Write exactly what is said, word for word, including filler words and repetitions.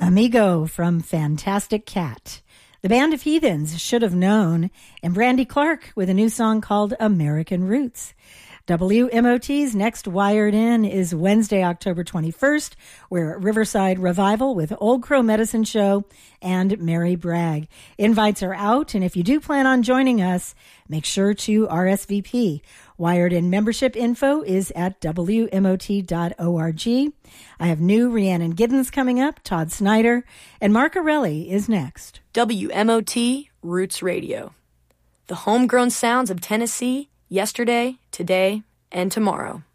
Amigo from Fantastic Cat. The Band of Heathens, Should Have Known, and Brandy Clark with a new song called American Roots. W M O T's next Wired In is Wednesday, October twenty-first. We're at Riverside Revival with Old Crow Medicine Show and Mary Bragg. Invites are out, and if you do plan on joining us, make sure to R S V P. Wired In membership info is at W M O T dot org. I have new Rhiannon Giddens coming up, Todd Snyder, and Mark Arelli is next. W M O T Roots Radio. The homegrown sounds of Tennessee, yesterday, today, and tomorrow.